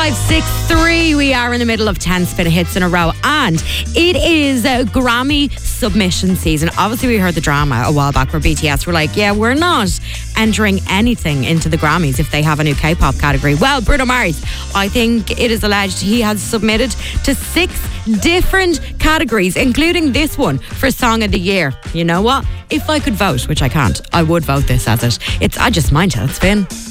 563. We are in the middle of 10 spin hits in a row, and it is Grammy submission season. Obviously, we heard the drama a while back where BTS were like, yeah, we're not entering anything into the Grammys if they have a new K-pop category. Well, Bruno Mars, I think it is alleged he has submitted to 6 different categories, including this one for Song of the Year. You know what? If I could vote, which I can't, I would vote this as it. I just mind how it's been.